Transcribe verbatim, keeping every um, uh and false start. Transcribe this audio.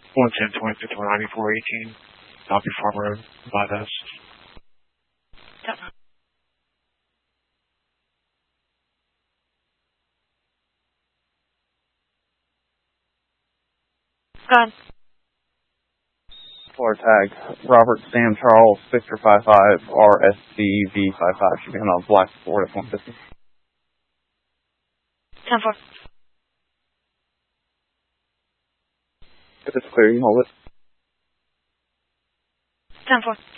one ten twenty fifth one ninety-four eighteen. Copy Farm Road, bypass. Gone. Floor tag, Robert Sam Charles, Victor five five, R S C V five five. Should be on a black Ford F one fifty. ten four. If it's clear, you hold it. ten four.